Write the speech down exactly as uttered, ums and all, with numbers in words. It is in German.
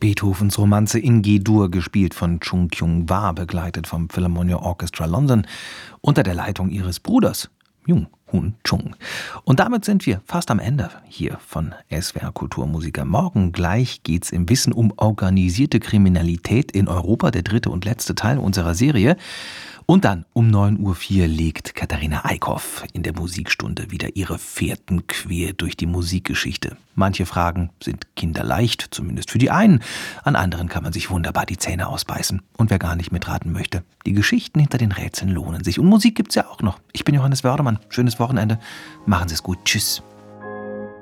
Beethovens Romanze in G-Dur, gespielt von Chung Kyung-hwa, begleitet vom Philharmonia Orchestra London, unter der Leitung ihres Bruders Jung-Hoon Chung. Und damit sind wir fast am Ende hier von S W R Kulturmusiker. Morgen gleich geht's im Wissen um organisierte Kriminalität in Europa, der dritte und letzte Teil unserer Serie. Und dann um neun Uhr vier legt Katharina Eickhoff in der Musikstunde wieder ihre Fährten quer durch die Musikgeschichte. Manche Fragen sind kinderleicht, zumindest für die einen. An anderen kann man sich wunderbar die Zähne ausbeißen. Und wer gar nicht mitraten möchte, die Geschichten hinter den Rätseln lohnen sich. Und Musik gibt's ja auch noch. Ich bin Johannes Wördemann. Schönes Wochenende. Machen Sie es gut. Tschüss.